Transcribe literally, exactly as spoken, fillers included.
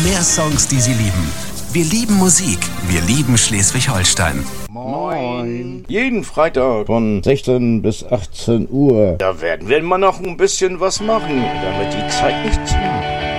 mehr Songs, die Sie lieben. Wir lieben Musik. Wir lieben Schleswig-Holstein. Moin. Jeden Freitag von sechzehn bis achtzehn Uhr. Da werden wir mal noch ein bisschen was machen, damit die Zeit nicht zu